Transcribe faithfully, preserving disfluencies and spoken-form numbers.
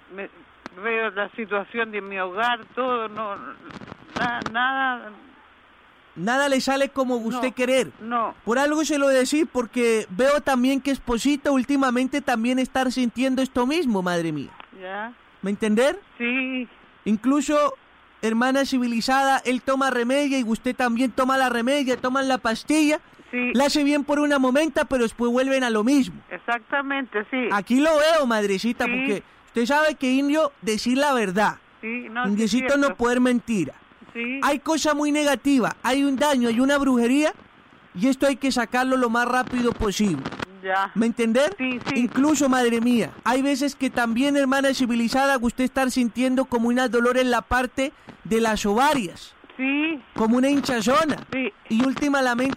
me, veo la situación de mi hogar, todo, no, na, nada... Nada le sale como usted no, querer. No. Por algo se lo decir, porque veo también que Esposito últimamente también estar sintiendo esto mismo, madre mía. ¿Ya? ¿Me entender? Sí. Incluso, hermana civilizada, él toma remedia y usted también toma la remedia, toman la pastilla. Sí. La hace bien por una momenta, pero después vuelven a lo mismo. Exactamente, sí. Aquí lo veo, madrecita, sí. porque usted sabe que indio decir la verdad. Sí, no, Indiecito sí, no poder mentira. Sí. Hay cosa muy negativa, hay un daño, hay una brujería, y esto hay que sacarlo lo más rápido posible. Ya. ¿Me entender? Sí, sí. Incluso, madre mía, hay veces que también, hermana civilizada, usted está sintiendo como una dolor en la parte de las ovarias. Sí. Como una hinchazona. Sí. Y últimamente